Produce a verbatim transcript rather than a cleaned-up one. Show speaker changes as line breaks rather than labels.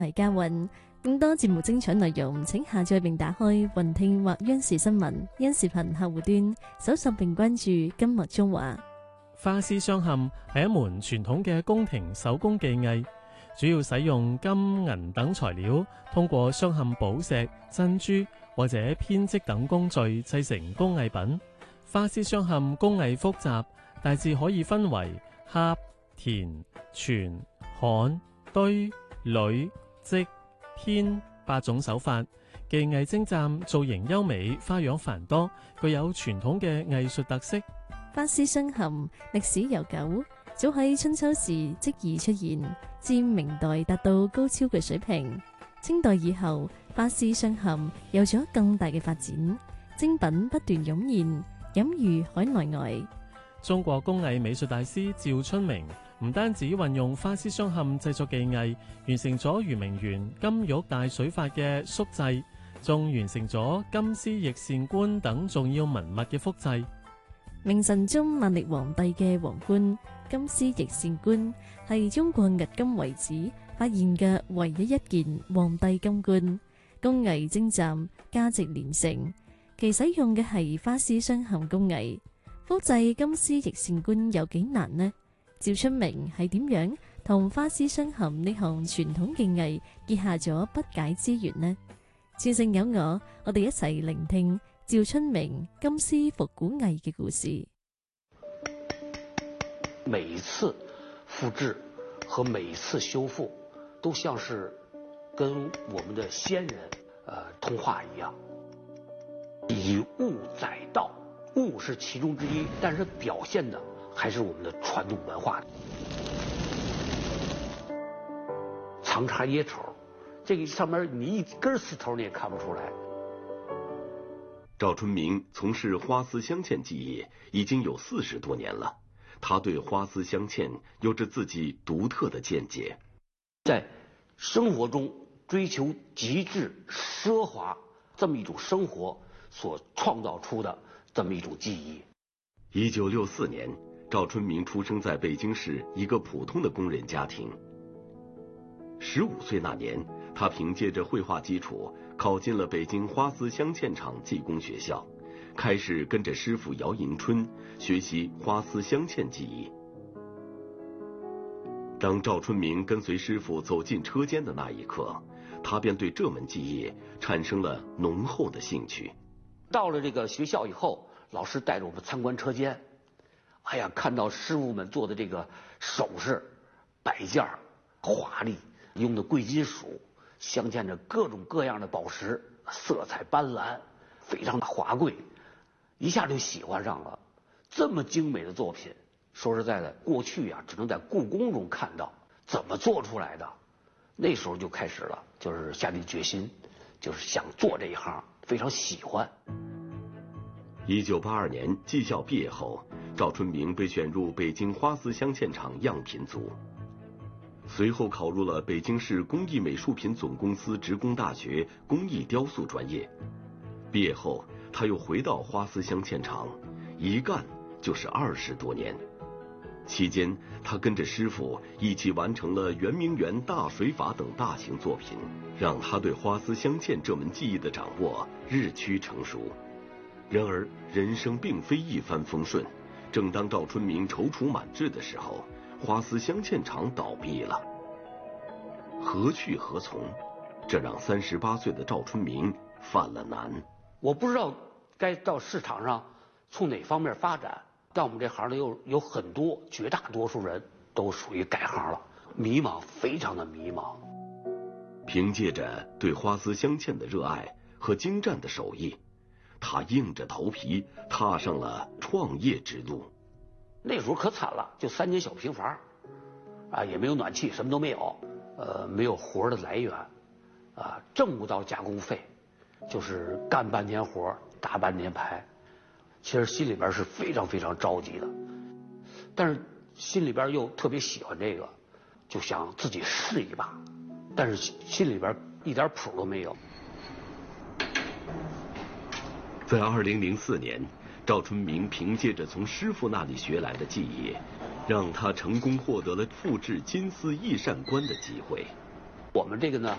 係家韻，更多節目精彩內容，請下載並打開雲聽或央視新聞、央視頻客戶端，搜索並關注金麥中華。
花絲鑲嵌係一門傳統嘅宮廷手工技藝，主要使用金銀等材料，通過鑲嵌寶石、珍珠或者編織等工序製成工藝品。花絲鑲嵌工藝複雜，大致可以分為挾、填、傳、焊、堆、鋁、織、編八種手法。技藝精湛，造型優美，花樣繁多，具有傳統嘅藝術特色。
花絲鑲嵌歷史悠久，早喺春秋時即已出現，至明代達到高超嘅水平。清代以後，花絲鑲嵌有咗更大嘅發展，精品不斷湧現，僅如海內外。
中國工藝美術大師趙春明唔單止運用花絲鑲嵌製作技藝，完成咗圓明園金玉大水法嘅塑製，仲完成咗金絲翼扇冠等重要文物嘅複製。
明神宗萬曆皇帝嘅皇冠金絲翼扇冠係中國迄今為止發現嘅唯一一件皇帝金冠，工藝精湛，價值連城。其使用嘅係花絲鑲嵌工藝，複製金絲翼扇冠有幾難呢？趙春明係點樣同花絲鑲嵌呢項傳統技藝結下咗不解之緣呢？全城有我，我哋一齊聆聽趙春明金絲復古藝嘅故事。
每一次复制和每一次修复，都像是跟我们的先人呃通话一样。以物载道，物是其中之一，但是表现的还是我们的传统文化。藏插掖头，这个上面你一根丝头你也看不出来。
赵春明从事花丝镶嵌技艺已经有四十多年了，他对花丝镶嵌有着自己独特的见解。
在生活中追求极致奢华这么一种生活所创造出的这么一种技艺。
一九六四年，赵春明出生在北京市一个普通的工人家庭。十五岁那年，他凭借着绘画基础，考进了北京花丝镶嵌厂技工学校，开始跟着师傅姚迎春学习花丝镶嵌技艺。当赵春明跟随师傅走进车间的那一刻，他便对这门技艺产生了浓厚的兴趣。
到了这个学校以后，老师带着我们参观车间，哎呀，看到师傅们做的这个首饰摆件华丽，用的贵金属，镶嵌着各种各样的宝石，色彩斑斓，非常的华贵，一下就喜欢上了。这么精美的作品，说实在的，过去啊只能在故宫中看到，怎么做出来的？那时候就开始了，就是下定决心，就是想做这一行，非常喜欢。
一九八二年技校毕业后，赵春明被选入北京花丝镶嵌厂样品组，随后考入了北京市工艺美术品总公司职工大学工艺雕塑专业。毕业后，他又回到花丝镶嵌厂，一干就是二十多年。期间，他跟着师傅一起完成了圆明园大水法等大型作品，让他对花丝镶嵌这门技艺的掌握日趋成熟。然而，人生并非一帆风顺。正当赵春明踌躇满志的时候，花丝镶嵌厂倒闭了。何去何从？这让三十八岁的赵春明犯了难。
我不知道该到市场上从哪方面发展，但我们这行里有有很多，绝大多数人都属于改行了，迷茫，非常的迷茫。
凭借着对花丝镶嵌的热爱和精湛的手艺，他硬着头皮踏上了创业之路。
那时候可惨了，就三间小平房，啊，也没有暖气，什么都没有，呃，没有活的来源，啊，挣不到加工费，就是干半天活，打半天牌。其实心里边是非常非常着急的，但是心里边又特别喜欢这个，就想自己试一把，但是心里边一点谱都没有。
在二零零四年，赵春明凭借着从师傅那里学来的技艺，让他成功获得了复制金丝翼扇冠的机会。
我们这个呢